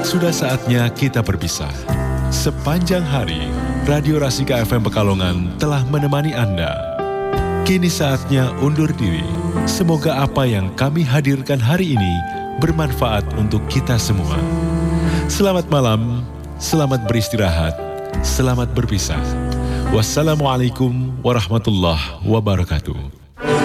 Sudah saatnya kita berpisah. Sepanjang hari, Radio Rasika FM Pekalongan telah menemani Anda. Kini saatnya undur diri. Semoga apa yang kami hadirkan hari ini bermanfaat untuk kita semua. Selamat malam, selamat beristirahat, selamat berpisah. Wassalamualaikum warahmatullahi wabarakatuh.